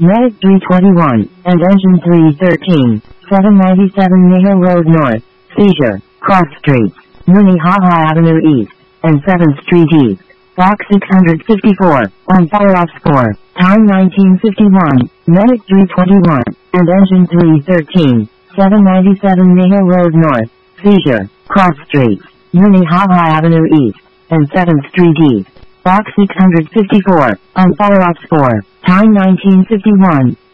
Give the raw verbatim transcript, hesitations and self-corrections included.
Medic three twenty-one, and Engine three thirteen, seven ninety-seven Mill Road North, Seizure, Cross Streets, Minnehaha Avenue East, and seventh Street East. Box six hundred fifty-four, on fire off score, time nineteen fifty-one, Medic three twenty-one, and Engine three thirteen, seven ninety-seven Mill Road North, Seizure, Cross Streets, Minnehaha Avenue East, and seventh Street East. Box six hundred fifty-four, on fire off score, time nineteen fifty-one.